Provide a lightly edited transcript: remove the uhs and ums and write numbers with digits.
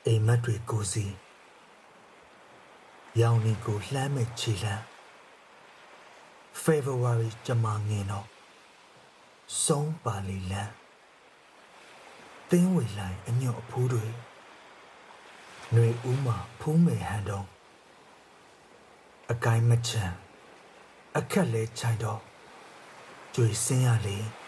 အိမ်မက်တွေကိုစီရောင်နေကိုလှမ်းမဲ့ခြေလမ်း February ကြမှာငင်တော့ဆုံးပါလီလန်းသင်းဝေလိုက်အညွတ်အဖူးတွေຫນွေဦးမှာဖူးမယ်ဟန်တော့အကိုင်းမချမ်းအခက်လဲချိုင်တော့ကြွေစင်းရလေ